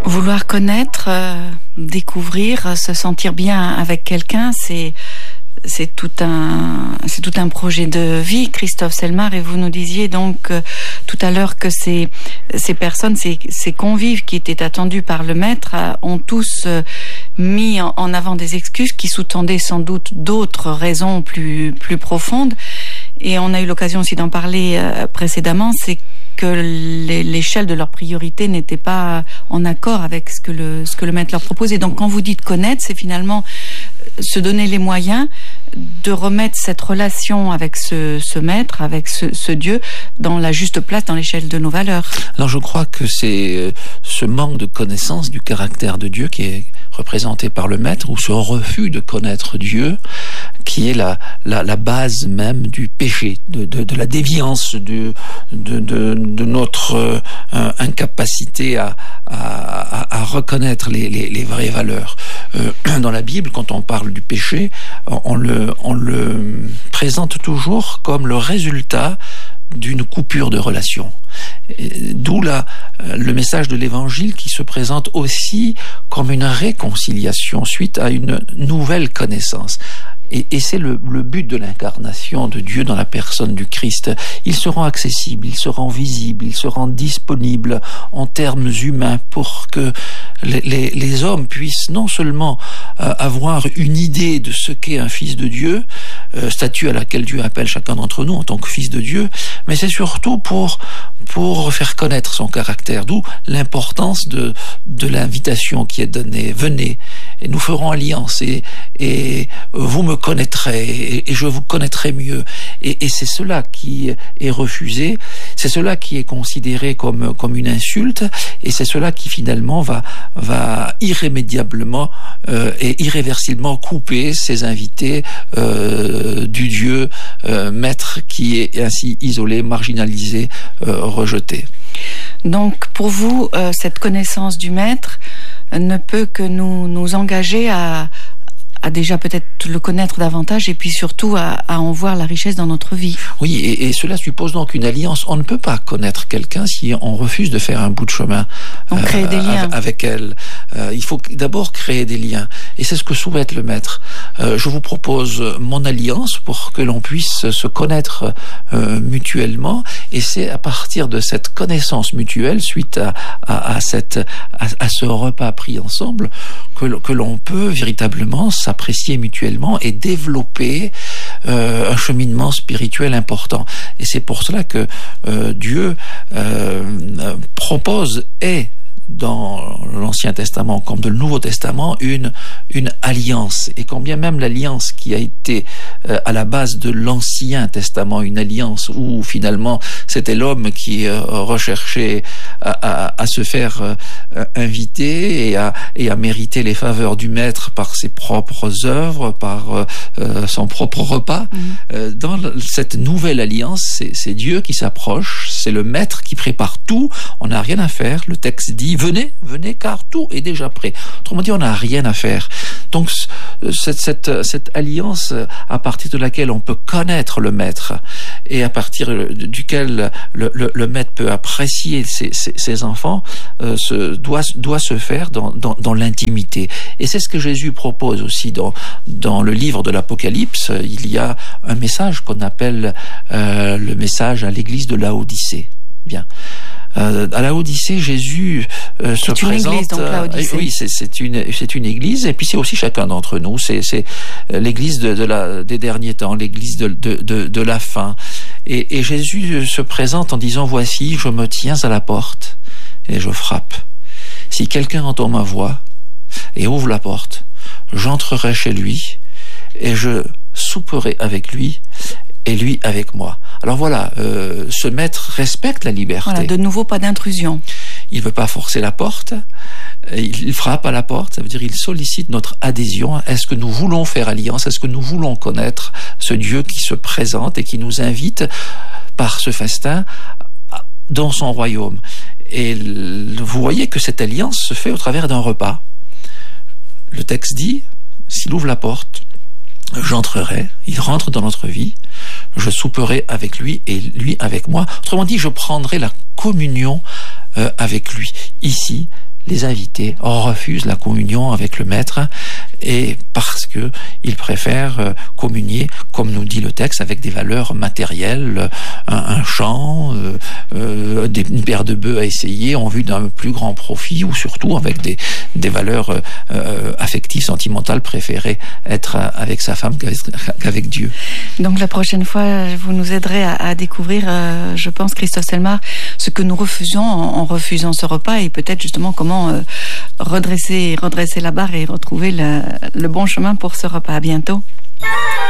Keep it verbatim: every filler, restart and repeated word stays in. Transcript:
Vouloir connaître, euh, découvrir, se sentir bien avec quelqu'un, c'est c'est tout un c'est tout un projet de vie, Christophe Selmar. Et vous nous disiez donc euh, tout à l'heure que ces ces personnes, ces ces convives qui étaient attendus par le maître euh, ont tous euh, mis en, en avant des excuses qui sous-tendaient sans doute d'autres raisons plus plus profondes. Et on a eu l'occasion aussi d'en parler euh, précédemment. C'est que l'échelle de leurs priorités n'était pas en accord avec ce que le ce que le maître leur proposait. Donc quand vous dites connaître, c'est finalement se donner les moyens de remettre cette relation avec ce, ce maître, avec ce, ce Dieu, dans la juste place dans l'échelle de nos valeurs. Alors je crois que c'est ce manque de connaissance du caractère de Dieu qui est représenté par le maître, ou ce refus de connaître Dieu, qui est la, la, la base même du péché, de, de, de la déviance, de, de, de, de notre euh, incapacité à, à, à reconnaître les, les, les vraies valeurs. Euh, dans la Bible, quand on parle du péché, on le, on le présente toujours comme le résultat d'une coupure de relation. D'où la, le message de l'Évangile qui se présente aussi comme une réconciliation suite à une nouvelle connaissance. Et, et c'est le, le but de l'incarnation de Dieu dans la personne du Christ. Il se rend accessible, il se rend visible, il se rend disponible en termes humains pour que les, les, les hommes puissent non seulement euh, avoir une idée de ce qu'est un fils de Dieu, euh, statut à laquelle Dieu appelle chacun d'entre nous en tant que fils de Dieu, mais c'est surtout pour pour faire connaître son caractère. D'où l'importance de de l'invitation qui est donnée. Venez et nous ferons alliance et et vous me connaîtrez et, et je vous connaîtrai mieux. Et, et c'est cela qui est refusé, c'est cela qui est considéré comme comme une insulte, et c'est cela qui finalement va va irrémédiablement euh, et irréversiblement couper ses invités euh, du Dieu euh, maître qui est ainsi isolé, marginalisé, euh, rejeté. Donc pour vous, euh, cette connaissance du maître ne peut que nous nous engager à à déjà peut-être le connaître davantage et puis surtout à, à en voir la richesse dans notre vie. Oui, et, et cela suppose donc une alliance. On ne peut pas connaître quelqu'un si on refuse de faire un bout de chemin on euh, crée des liens. avec elle. Euh, il faut d'abord créer des liens. Et c'est ce que souhaite le maître. Euh, je vous propose mon alliance pour que l'on puisse se connaître euh, mutuellement. Et c'est à partir de cette connaissance mutuelle, suite à, à, à, cette, à, à ce repas pris ensemble, que, que l'on peut véritablement s'apprécier mutuellement et développer euh, un cheminement spirituel important. Et c'est pour cela que euh, Dieu euh, propose et dans l'Ancien Testament comme dans le Nouveau Testament une une alliance, et quand bien même l'alliance qui a été euh, à la base de l'Ancien Testament, une alliance où finalement c'était l'homme qui euh, recherchait à, à, à se faire euh, inviter et à et à mériter les faveurs du maître par ses propres œuvres, par euh, son propre repas. Mmh. Euh, dans cette nouvelle alliance, c'est, c'est Dieu qui s'approche, c'est le maître qui prépare tout. On n'a rien à faire. Le texte dit venez, venez, car tout est déjà prêt. Autrement dit, on n'a rien à faire. Donc, cette, cette, cette alliance à partir de laquelle on peut connaître le maître et à partir duquel le, le, le maître peut apprécier ses, ses, ses enfants, euh, se, doit, doit se faire dans, dans, dans l'intimité. Et c'est ce que Jésus propose aussi dans, dans le livre de l'Apocalypse. Il y a un message qu'on appelle euh, le message à l'église de Laodicée. Bien. Euh, à Laodicée, Jésus euh, se c'est présente. Une église, donc, Laodicée. Euh, oui, c'est, c'est une c'est une église, et puis c'est aussi chacun d'entre nous. C'est c'est l'église de, de la des derniers temps, l'église de de de, de la fin. Et, et Jésus se présente en disant voici, je me tiens à la porte et je frappe. Si quelqu'un entend ma voix et ouvre la porte, j'entrerai chez lui et je souperai avec lui et lui avec moi. Alors voilà, euh, ce maître respecte la liberté. Voilà, de nouveau, pas d'intrusion. Il ne veut pas forcer la porte, il frappe à la porte, ça veut dire il sollicite notre adhésion. Est-ce que nous voulons faire alliance? Est-ce que nous voulons connaître ce Dieu qui se présente et qui nous invite par ce festin dans son royaume? Et vous voyez que cette alliance se fait au travers d'un repas. Le texte dit, s'il ouvre la porte, j'entrerai, il rentre dans notre vie, je souperai avec lui et lui avec moi. Autrement dit, je prendrai la communion euh, avec lui. Ici, les invités refusent la communion avec le maître, et parce que ils préfèrent communier, comme nous dit le texte, avec des valeurs matérielles, un, un champ, euh, euh, des, une paire de bœufs à essayer en vue d'un plus grand profit, ou surtout avec des, des valeurs euh, affectives, sentimentales, préférer être avec sa femme qu'avec, qu'avec Dieu. Donc la prochaine fois, vous nous aiderez à, à découvrir, euh, je pense, Christophe Selmar, ce que nous refusons en, en refusant ce repas, et peut-être justement comment euh, redresser, redresser la barre et retrouver le, le bon chemin pour ce repas. À bientôt.